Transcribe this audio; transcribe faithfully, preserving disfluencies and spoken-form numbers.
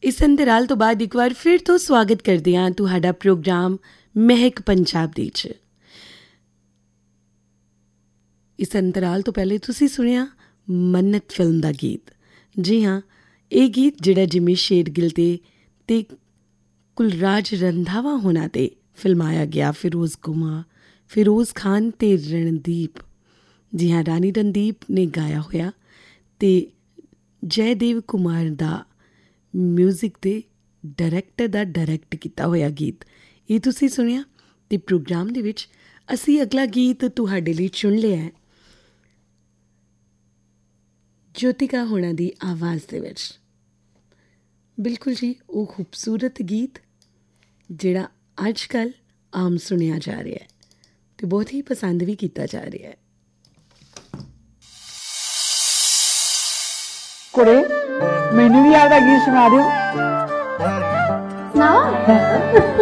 इस अंतराल तो बाद एक बार फिर तो स्वागत करते हैं तुहाडा प्रोग्राम महक पंजाब दे च। इस अंतराल तो पहले तुसी सुनिया मन्नत फिल्म का गीत। जी हाँ, ये गीत जिहड़ा जिमी शेरगिल ते ते कुलराज रंधावा होना ते फिल्माया गया। फिरोज़ कुमार, फिरोज़ खान ते रणदीप, जी हाँ रानी रणदीप ने गाया होया ते जयदेव कुमार दा म्यूजिक दे डायरैक्टर दा डायरैक्ट किया होया गीत ये तुसी सुनिया। ते प्रोग्राम दे विच असी अगला गीत तुहाडे लई चुन लिया है ज्योतिका होना दी आवाज़ दे विच। बिल्कुल जी वो खूबसूरत गीत जिहड़ा अजकल आम सुनिया जा रहा है ते बहुत ही पसंद भी किया जा रहा है। कुड़े मैनू भी आपका गीत सुना दियो। सुनाओ।